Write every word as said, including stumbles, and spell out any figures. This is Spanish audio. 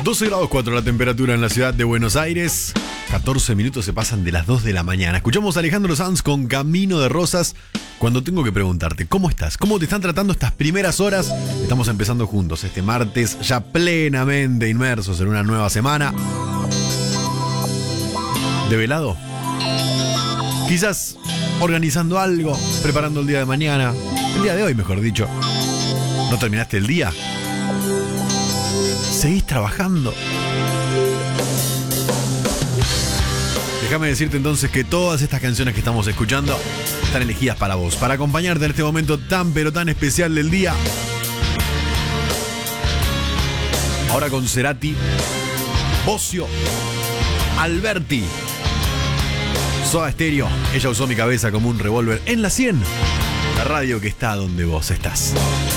doce grados cuatro la temperatura en la ciudad de Buenos Aires. catorce minutos se pasan de las dos de la mañana. Escuchamos a Alejandro Sanz con Camino de Rosas. Cuando tengo que preguntarte, ¿cómo estás? ¿Cómo te están tratando estas primeras horas? Estamos empezando juntos este martes, ya plenamente inmersos en una nueva semana. ¿Develado? Quizás organizando algo, preparando el día de mañana. El día de hoy, mejor dicho. ¿No terminaste el día? ¿Seguís trabajando? Déjame decirte entonces que todas estas canciones que estamos escuchando están elegidas para vos, para acompañarte en este momento tan pero tan especial del día. Ahora con Cerati, Bocio, Alberti, Soda Stereo. Ella usó mi cabeza como un revólver en la cien. La radio que está donde vos estás.